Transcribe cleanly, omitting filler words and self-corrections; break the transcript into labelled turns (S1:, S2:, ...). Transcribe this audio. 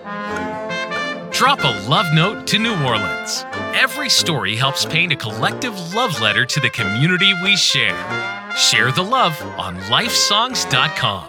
S1: Drop a love note to New Orleans. Every story helps paint a collective love letter to the community we share. Share the love on lifesongs.com.